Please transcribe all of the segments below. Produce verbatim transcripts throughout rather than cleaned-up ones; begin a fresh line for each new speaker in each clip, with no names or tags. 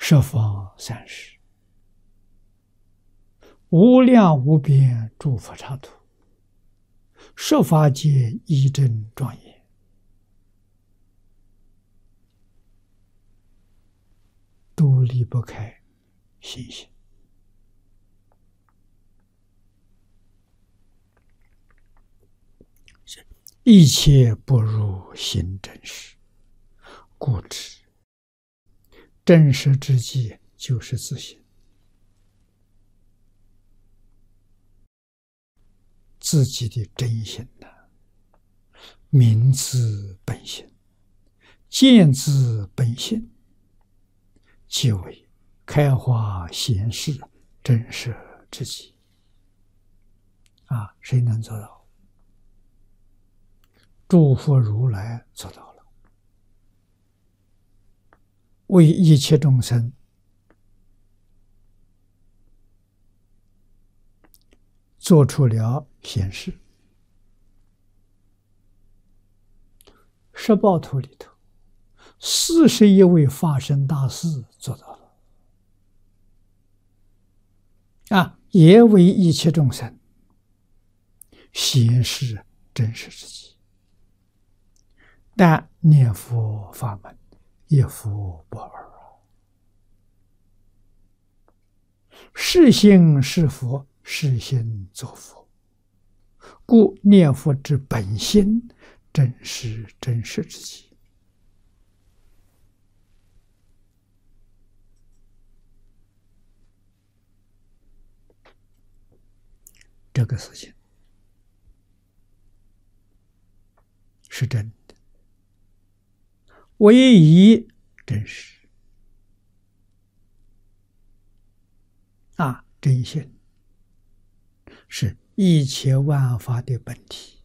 十方三世无量无边诸佛刹土，十法界一真庄严，都离不开心性。一切不如心真实，故知真实之际就是自性。自己的真心呐，明自本性，见自本性，即为开花显示真实之际。啊，谁能做到？诸佛如来做到了，为一切众生做出了显示。十报图里头，四十一位法身大士做到了，啊，也为一切众生显示真实之际。但念佛法门一佛不二，是心是佛，是心作佛，故念佛之本心真是真实之际。这个事情是真的，唯一真实啊，真心是一切万法的本体。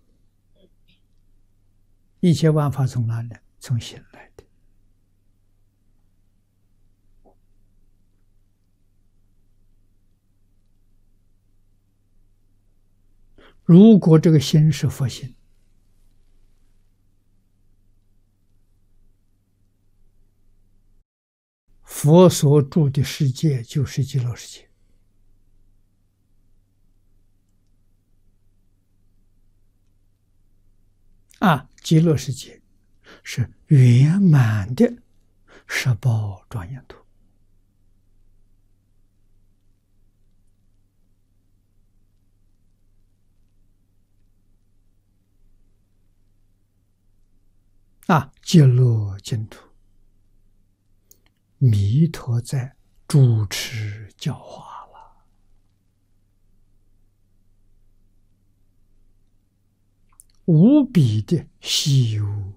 一切万法从哪里来？从心来的。如果这个心是佛心，佛所住的世界就是极乐世界。啊，极乐世界是圆满的十报庄严土。啊，极乐净土，弥陀在主持教化了，无比的稀有